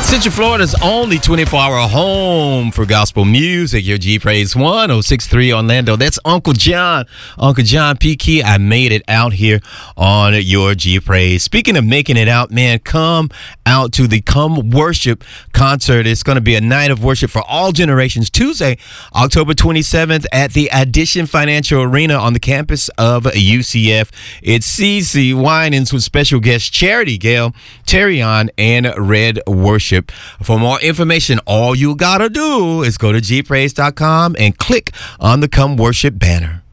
Central Florida's only 24-hour home for gospel music. Your G Praise 1063 Orlando. That's Uncle John. Uncle John P. Key. I made it out here on your G Praise. Speaking of making it out, man, come out to the Come Worship concert. It's going to be a night of worship for all generations. Tuesday, October 27th at the Addition Financial Arena on the campus of UCF. It's CC Winans with special guests Charity Gale, Terrion, and Red Worship. For more information, all you gotta do is go to gpraise.com and click on the Come Worship banner.